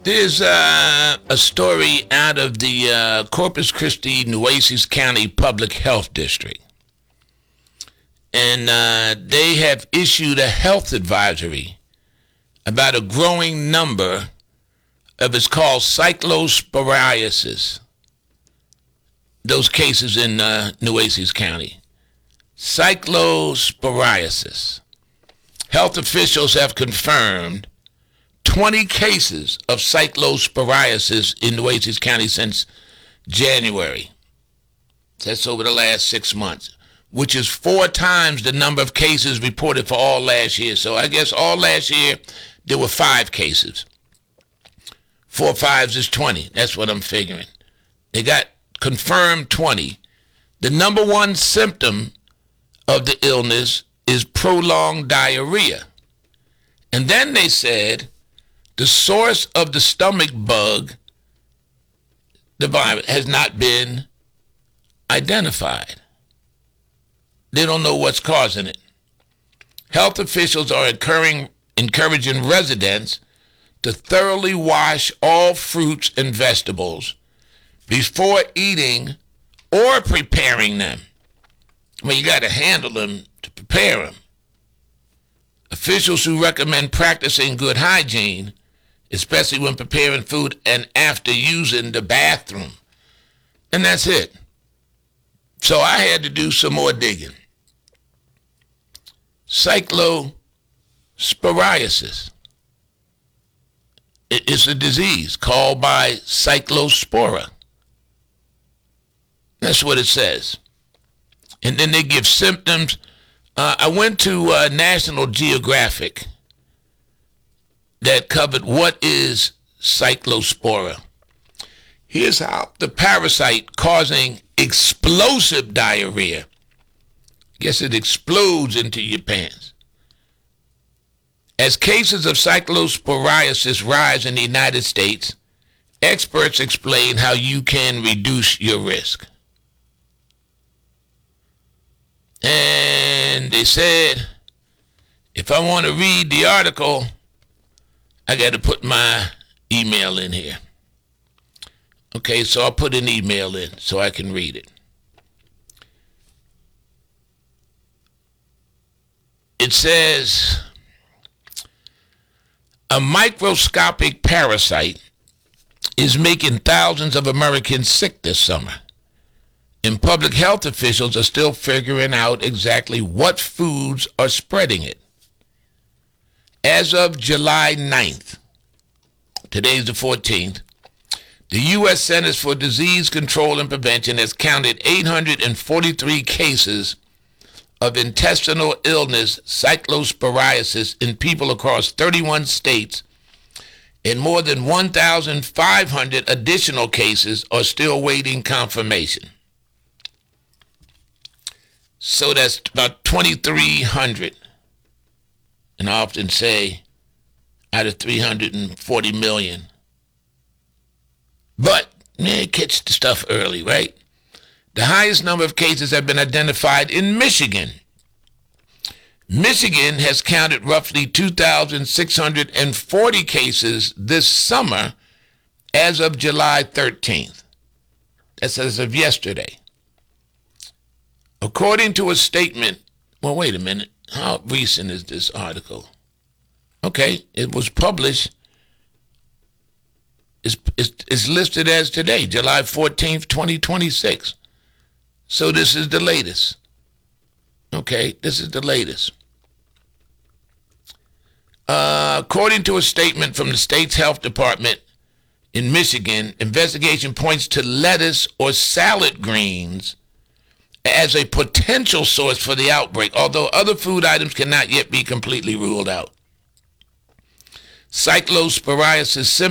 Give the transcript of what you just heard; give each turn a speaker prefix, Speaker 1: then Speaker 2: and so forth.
Speaker 1: There's a story out of the Corpus Christi, Nueces County Public Health District. And they have issued a health advisory about a growing number of it's called cyclosporiasis. Those cases in Nueces County. Cyclosporiasis. Health officials have confirmed 20 cases of cyclosporiasis in Nueces County since January. That's over the last 6 months, which is 4 times the number of cases reported for all last year. So I guess all last year there were 5 cases. 4 5s is 20. That's what I'm figuring. They got confirmed 20. The number one symptom of the illness is prolonged diarrhea. And then they said the source of the stomach bug, the virus, has not been identified. They don't know what's causing it. Health officials are encouraging residents to thoroughly wash all fruits and vegetables before eating or preparing them. Well, you got to handle them to prepare them. Officials who recommend practicing good hygiene, especially when preparing food and after using the bathroom. And that's it. So I had to do some more digging. Cyclosporiasis. It's a disease called by cyclospora. That's what it says. And then they give symptoms. I went to National Geographic that covered what is cyclospora. Here's how the parasite causing explosive diarrhea. Guess it explodes into your pants. As cases of cyclosporiasis rise in the United States, experts explain how you can reduce your risk. And they said, if I want to read the article, I got to put my email in here. Okay, so I'll put an email in so I can read it. It says, a microscopic parasite is making thousands of Americans sick this summer. And public health officials are still figuring out exactly what foods are spreading it. As of July 9th, today's the 14th, the U.S. Centers for Disease Control and Prevention has counted 843 cases of intestinal illness, cyclosporiasis, in people across 31 states, and more than 1,500 additional cases are still waiting confirmation. So that's about 2,300. And I often say out of 340 million. But, man, catch the stuff early, right? The highest number of cases have been identified in Michigan. Michigan has counted roughly 2,640 cases this summer as of July 13th. That's as of yesterday. According to a statement, well, wait a minute. How recent is this article? Okay, it was published. It's listed as today, July 14th, 2026. So this is the latest. Okay, this is the latest. According to a statement from the state's health department in Michigan, investigation points to lettuce or salad greens as a potential source for the outbreak, although other food items cannot yet be completely ruled out. Cyclosporiasis